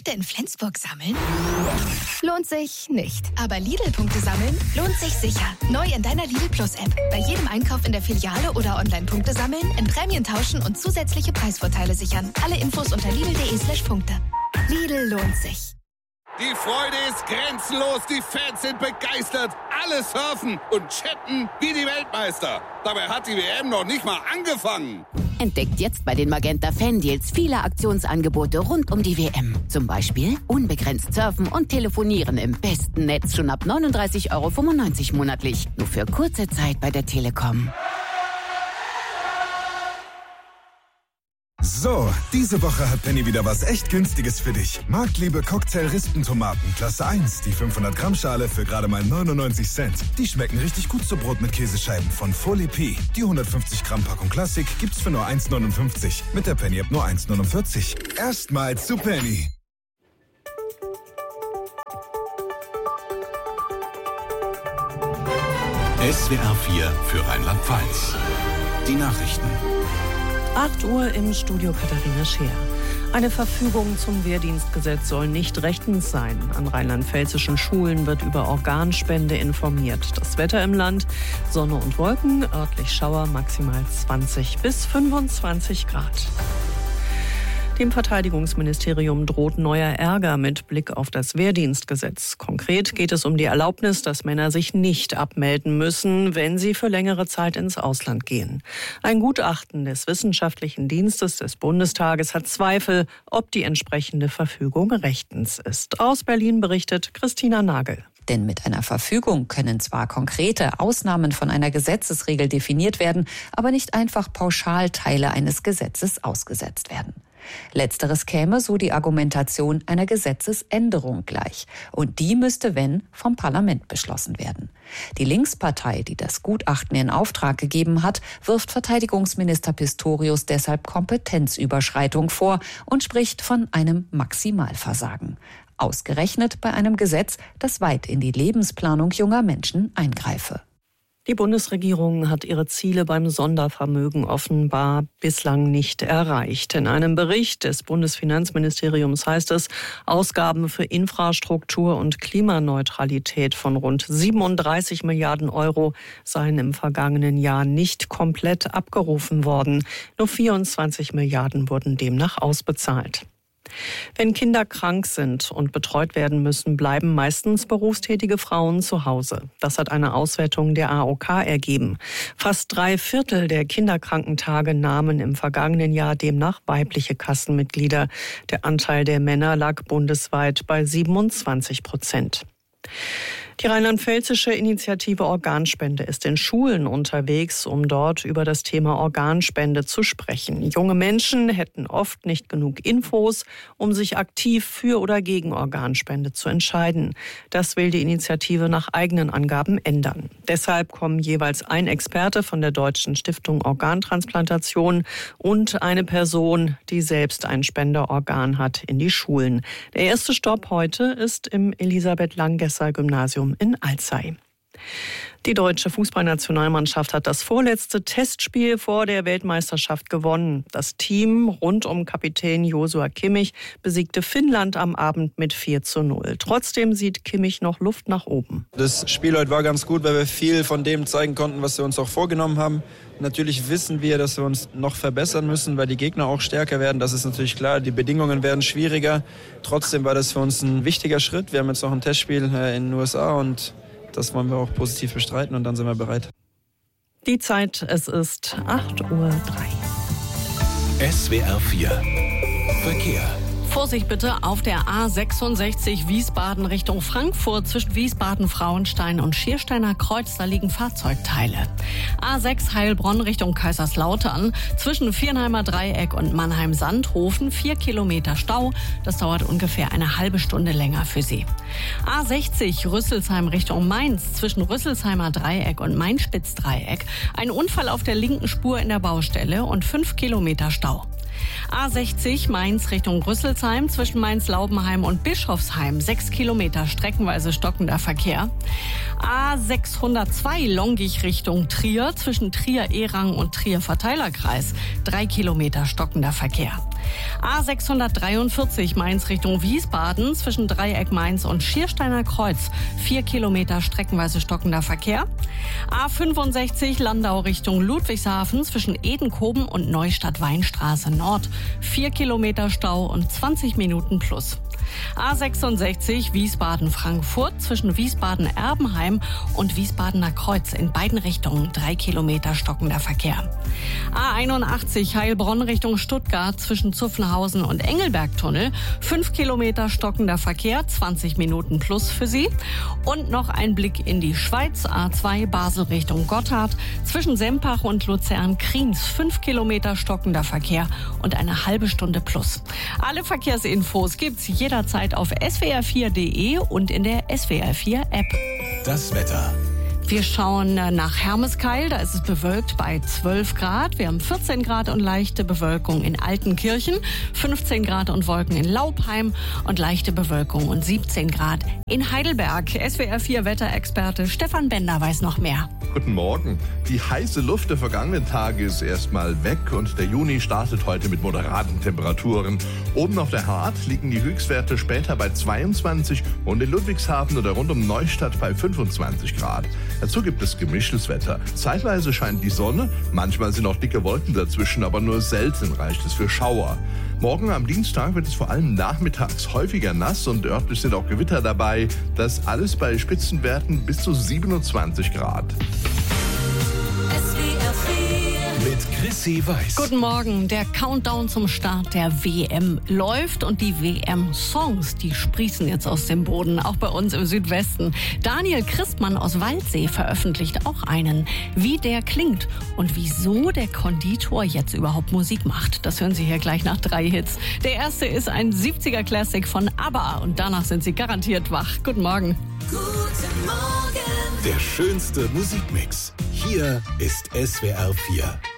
Punkte in Flensburg sammeln? Lohnt sich nicht. Aber Lidl-Punkte sammeln lohnt sich sicher. Neu in deiner Lidl Plus-App. Bei jedem Einkauf in der Filiale oder online Punkte sammeln, in Prämien tauschen und zusätzliche Preisvorteile sichern. Alle Infos unter lidl.de/Punkte. Lidl lohnt sich. Die Freude ist grenzenlos, die Fans sind begeistert, alle surfen und chatten wie die Weltmeister. Dabei hat die WM noch nicht mal angefangen. Entdeckt jetzt bei den Magenta Fan-Deals viele Aktionsangebote rund um die WM. Zum Beispiel unbegrenzt surfen und telefonieren im besten Netz schon ab 39,95 € monatlich. Nur für kurze Zeit bei der Telekom. So, diese Woche hat Penny wieder was echt Günstiges für dich. Marktliebe Cocktail-Rispentomaten, Klasse 1, die 500 Gramm Schale für gerade mal 99 Cent. Die schmecken richtig gut zu Brot mit Käsescheiben von Folie P. Die 150 Gramm Packung Klassik gibt's für nur 1,59. Mit der Penny-App nur 1,49. Erstmals zu Penny. SWR 4 für Rheinland-Pfalz. Die Nachrichten. 8 Uhr im Studio Katharina Scheer. Eine Verfügung zum Wehrdienstgesetz soll nicht rechtens sein. An rheinland-pfälzischen Schulen wird über Organspende informiert. Das Wetter im Land: Sonne und Wolken, örtlich Schauer, maximal 20 bis 25 Grad. Dem Verteidigungsministerium droht neuer Ärger mit Blick auf das Wehrdienstgesetz. Konkret geht es um die Erlaubnis, dass Männer sich nicht abmelden müssen, wenn sie für längere Zeit ins Ausland gehen. Ein Gutachten des Wissenschaftlichen Dienstes des Bundestages hat Zweifel, ob die entsprechende Verfügung rechtens ist. Aus Berlin berichtet Christina Nagel. Denn mit einer Verfügung können zwar konkrete Ausnahmen von einer Gesetzesregel definiert werden, aber nicht einfach pauschal Teile eines Gesetzes ausgesetzt werden. Letzteres käme, so die Argumentation, einer Gesetzesänderung gleich. Und die müsste, wenn, vom Parlament beschlossen werden. Die Linkspartei, die das Gutachten in Auftrag gegeben hat, wirft Verteidigungsminister Pistorius deshalb Kompetenzüberschreitung vor und spricht von einem Maximalversagen. Ausgerechnet bei einem Gesetz, das weit in die Lebensplanung junger Menschen eingreife. Die Bundesregierung hat ihre Ziele beim Sondervermögen offenbar bislang nicht erreicht. In einem Bericht des Bundesfinanzministeriums heißt es, Ausgaben für Infrastruktur und Klimaneutralität von rund 37 Milliarden € seien im vergangenen Jahr nicht komplett abgerufen worden. Nur 24 Milliarden wurden demnach ausbezahlt. Wenn Kinder krank sind und betreut werden müssen, bleiben meistens berufstätige Frauen zu Hause. Das hat eine Auswertung der AOK ergeben. Fast 3/4 der Kinderkrankentage nahmen im vergangenen Jahr demnach weibliche Kassenmitglieder. Der Anteil der Männer lag bundesweit bei 27%. Die rheinland-pfälzische Initiative Organspende ist in Schulen unterwegs, um dort über das Thema Organspende zu sprechen. Junge Menschen hätten oft nicht genug Infos, um sich aktiv für oder gegen Organspende zu entscheiden. Das will die Initiative nach eigenen Angaben ändern. Deshalb kommen jeweils ein Experte von der Deutschen Stiftung Organtransplantation und eine Person, die selbst ein Spenderorgan hat, in die Schulen. Der erste Stopp heute ist im Elisabeth-Langesser-Gymnasium in Alzey. Die deutsche Fußballnationalmannschaft hat das vorletzte Testspiel vor der Weltmeisterschaft gewonnen. Das Team rund um Kapitän Joshua Kimmich besiegte Finnland am Abend mit 4:0. Trotzdem sieht Kimmich noch Luft nach oben. Das Spiel heute war ganz gut, weil wir viel von dem zeigen konnten, was wir uns auch vorgenommen haben. Natürlich wissen wir, dass wir uns noch verbessern müssen, weil die Gegner auch stärker werden. Das ist natürlich klar. Die Bedingungen werden schwieriger. Trotzdem war das für uns ein wichtiger Schritt. Wir haben jetzt noch ein Testspiel in den USA und das wollen wir auch positiv bestreiten und dann sind wir bereit. Die Zeit, es ist 8:03 Uhr. SWR 4 Verkehr. Vorsicht bitte auf der A66 Wiesbaden Richtung Frankfurt zwischen Wiesbaden-Frauenstein und Schiersteiner Kreuz. Da liegen Fahrzeugteile. A6 Heilbronn Richtung Kaiserslautern zwischen Viernheimer Dreieck und Mannheim-Sandhofen 4 Kilometer Stau. Das dauert ungefähr eine halbe Stunde länger für Sie. A60 Rüsselsheim Richtung Mainz zwischen Rüsselsheimer Dreieck und Mainspitz-Dreieck. Ein Unfall auf der linken Spur in der Baustelle und 5 Kilometer Stau. A60 Mainz Richtung Rüsselsheim zwischen Mainz-Laubenheim und Bischofsheim 6 Kilometer streckenweise stockender Verkehr. A602 Longich Richtung Trier zwischen Trier-Erang und Trier-Verteilerkreis 3 Kilometer stockender Verkehr. A643 Mainz Richtung Wiesbaden zwischen Dreieck Mainz und Schiersteiner Kreuz. 4 Kilometer streckenweise stockender Verkehr. A65 Landau Richtung Ludwigshafen zwischen Edenkoben und Neustadt-Weinstraße Nord. 4 Kilometer Stau und 20 Minuten plus. A66 Wiesbaden-Frankfurt zwischen Wiesbaden-Erbenheim und Wiesbadener Kreuz in beiden Richtungen 3 Kilometer stockender Verkehr. A81 Heilbronn Richtung Stuttgart zwischen Zuffenhausen und Engelbergtunnel 5 Kilometer stockender Verkehr, 20 Minuten plus für Sie. Und noch ein Blick in die Schweiz, A2 Basel Richtung Gotthard zwischen Sempach und Luzern-Kriens 5 Kilometer stockender Verkehr und eine halbe Stunde plus. Alle Verkehrsinfos gibt's jederzeit auf swr4.de und in der SWR4-App. Das Wetter. Wir schauen nach Hermeskeil, da ist es bewölkt bei 12 Grad. Wir haben 14 Grad und leichte Bewölkung in Altenkirchen, 15 Grad und Wolken in Laupheim und leichte Bewölkung und 17 Grad in Heidelberg. SWR4-Wetterexperte Stefan Bender weiß noch mehr. Guten Morgen. Die heiße Luft der vergangenen Tage ist erstmal weg und der Juni startet heute mit moderaten Temperaturen. Oben auf der Hart liegen die Höchstwerte später bei 22 und in Ludwigshafen oder rund um Neustadt bei 25 Grad. Dazu gibt es gemischtes Wetter. Zeitweise scheint die Sonne, manchmal sind auch dicke Wolken dazwischen, aber nur selten reicht es für Schauer. Morgen am Dienstag wird es vor allem nachmittags häufiger nass und örtlich sind auch Gewitter dabei. Das alles bei Spitzenwerten bis zu 27 Grad. Mit Chrissy Weiß. Guten Morgen. Der Countdown zum Start der WM läuft und die WM-Songs, die sprießen jetzt aus dem Boden, auch bei uns im Südwesten. Daniel Christmann aus Waldsee veröffentlicht auch einen. Wie der klingt und wieso der Konditor jetzt überhaupt Musik macht, das hören Sie hier gleich nach 3 Hits. Der erste ist ein 70er-Classic von ABBA und danach sind Sie garantiert wach. Guten Morgen. Der schönste Musikmix. Hier ist SWR 4.